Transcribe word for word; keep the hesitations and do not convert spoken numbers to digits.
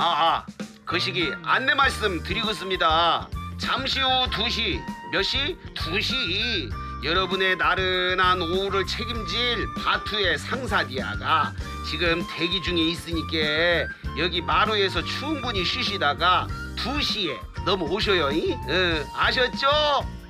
아, 아, 그 시기 안내 말씀 드리겠습니다. 잠시 후 두 시, 몇 시? 두 시. 여러분의 나른한 오후를 책임질 바투의 상사디아가 지금 대기 중에 있으니까 여기 마루에서 충분히 쉬시다가 두 시에 넘어오셔요. 응, 아셨죠?